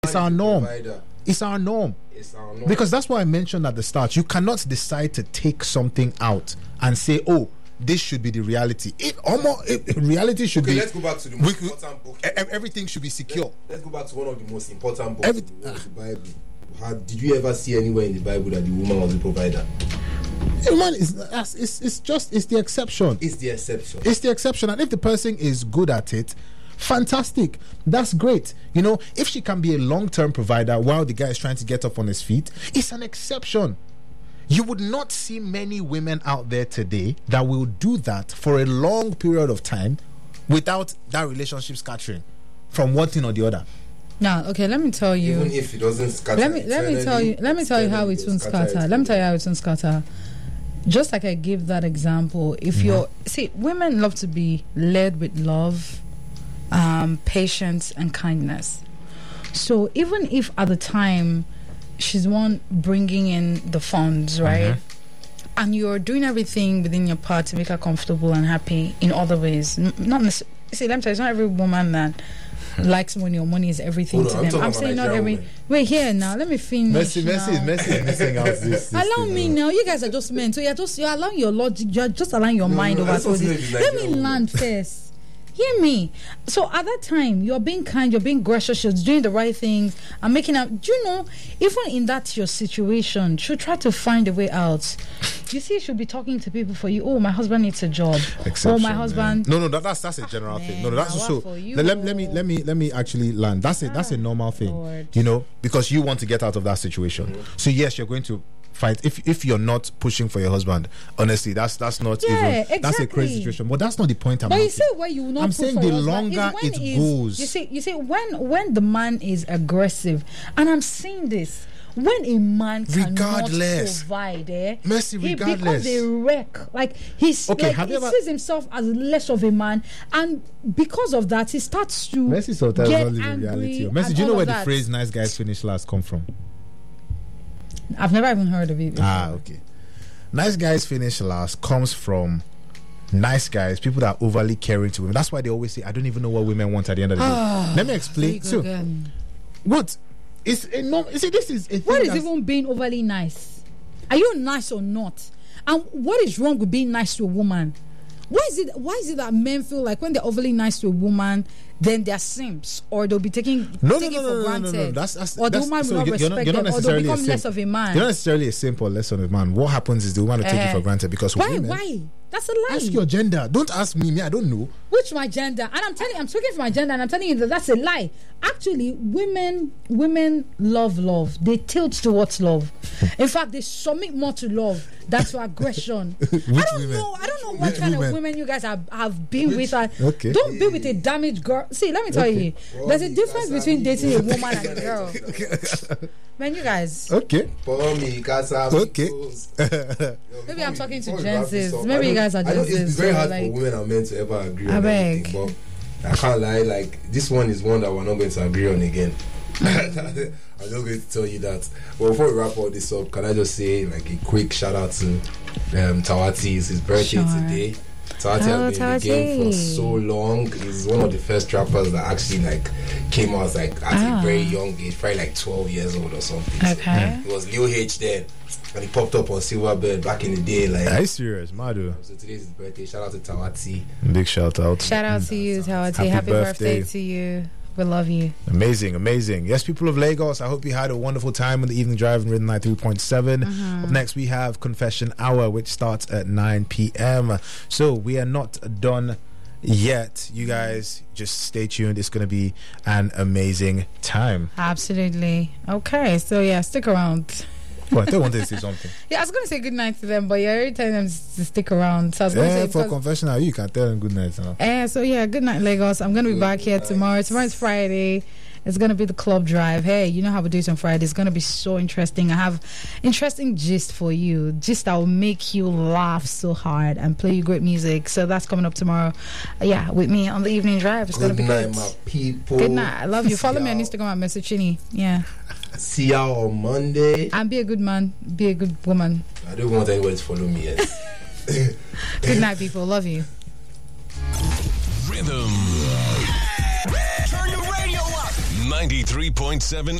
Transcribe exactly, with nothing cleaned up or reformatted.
It's our norm. It's our norm. It's our norm. Because that's why I mentioned at the start. You cannot decide to take something out and say, "Oh, this should be the reality." It almost it, reality should okay, be. Let's go back to the most we, important book. Everything should be secure. Let, let's go back to one of the most important books Every, in the, world, the Bible. How, did you ever see anywhere in the Bible that the woman was the provider? Hey man, it's, it's it's just it's the exception. It's the exception. It's the exception, and if the person is good at it, fantastic. That's great. You know, if she can be a long-term provider while the guy is trying to get up on his feet, it's an exception. You would not see many women out there today that will do that for a long period of time without that relationship scattering from one thing or the other. Now, okay, let me tell you. Even if it doesn't scatter. Let me let me tell you. Let me tell you how it won't scatter. Let me tell you how it won't scatter. Just like I gave that example, if mm-hmm. you're see, women love to be led with love, um, patience, and kindness. So even if at the time she's one bringing in the funds, right, mm-hmm. and you're doing everything within your part to make her comfortable and happy in other ways, N- not necessarily. See, let me tell you, it's not every woman that likes when your money is everything Hold to on, them. I'm, I'm saying not every. Woman. Wait here now. Let me finish. Messi, Messi, now. Messi is missing out this. this Allow thing, me now. now. You guys are just men, so you're just you're allowing your logic. You're just allowing your no, mind no, over all this. Let me woman. land first. Hear me. So at that time, you're being kind, you're being gracious, you're doing the right things, and making out. Do you know? Even in that your situation, should try to find a way out. You see, you should be talking to people for you. Oh, my husband needs a job. Exception, oh, my husband. Man. No, no, that, that's that's a general man, thing. No, no, that's I so. work for you. Let, let me let me let me actually land. That's a that's a normal thing. Lord. You know, because you want to get out of that situation. Mm-hmm. So yes, you're going to fight. If if you're not pushing for your husband, honestly, that's that's not Yeah, even exactly. that's a crazy situation. But that's not the point I'm But making. you see where you will not I'm put saying for the your husband longer is when it is- goes. You see, you see when when the man is aggressive, and I'm saying this. When a man Regardless. cannot provide, eh, Mercy, he regardless. becomes a wreck. Like he's Okay, like, have he you ever- sees himself as less of a man, and because of that, he starts to Messi sometimes get not living angry. reality. Messi, and do you know all where of the that. phrase "nice guys finish last" come from? I've never even heard of it before. Ah, okay. Nice guys finish last comes from nice guys, people that are overly caring to women. That's why they always say, "I don't even know what women want at the end of the day." Let me explain. So, Again. what is a norm? See, this is a thing What is that's- even being overly nice? Are you nice or not? And what is wrong with being nice to a woman? Why is it? Why is it that men feel like when they're overly nice to a woman, then they're simps, or they'll be taking No, no, taken no, for no, no, granted, no, no. That's, that's, or the that's, woman so will not you're respect not, you're not them, or they'll necessarily become a less simp. of a man. You're not necessarily a simp or less of a man. What happens is the woman will take Eh. you for granted because Why? women. Why? That's a lie. Ask your gender. Don't ask me. Me, I don't know. Which my gender? And I'm telling, I'm speaking for my gender, and I'm telling you that that's a lie. Actually, women, women love love. They tilt towards love. In fact, they submit more to love than to aggression. I don't women? know. I don't know what Which kind women? of women you guys have, have been Which- with. And Okay. Don't be with a damaged girl. See, let me tell Okay. you, there's a difference between dating a woman and a girl. Man, you guys. Okay. For me, Casa, Okay. Maybe I'm talking to Before we wrap this Genses. up, Maybe I you know- guys are I know Genses, It's very so, hard like- for women and men to ever agree I on beg. anything, but I can't lie. Like this one is one that we're not going to agree on again. I'm just going to tell you that. But before we wrap all this up, can I just say like a quick shout out to um, Tawati? It's his birthday Sure. today. Tawati Hello, has been in the game for Tawati. so long. He's one of the first rappers that actually like came out like at Ah. a very young age, probably like twelve years old or something. So, Okay. it was Lil H then, and he popped up on Silverbird back in the day. Like, Are you serious, Madu? so today's his birthday. Shout out to Tawati. Big shout out. Shout out to you, Tawati. Happy Happy, birthday. birthday to you. We love you. Amazing, amazing. Yes, people of Lagos, I hope you had a wonderful time on the evening drive in Rhythm ninety-three point seven. Mm-hmm. Up next, we have Confession Hour, which starts at nine p.m. So we are not done yet. You guys just stay tuned. It's going to be an amazing time. Absolutely. Okay, so yeah, stick around. Well, I wanted to say something. Yeah, I was going to say good night to them, but you're already telling them to stick around. So I was going to Yeah, say for because- Confession Hour, you can tell them good night now. Eh, so yeah, good night, Lagos. I'm gonna be back here tomorrow. Tomorrow's Friday. It's gonna be the club drive. Hey, you know how we do it on Friday. It's gonna be so interesting. I have interesting gist for you. Gist that will make you laugh so hard and play you great music. So that's coming up tomorrow. Uh, yeah, with me on the evening drive. It's Good gonna be night, good. my people. Good night. I love you. Follow See me on y'all. Instagram at Messagini. Yeah, See y'all on Monday. and be a good man. Be a good woman. I don't want anybody to follow me yet. Good night, people. Love you. Rhythm. Turn your radio up. ninety-three point seven